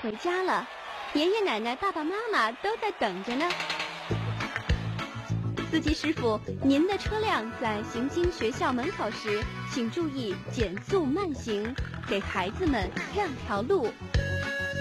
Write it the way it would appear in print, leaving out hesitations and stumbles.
回家了，爷爷奶奶、爸爸妈妈都在等着呢。司机师傅，您的车辆在行经学校门口时，请注意减速慢行，给孩子们让条路。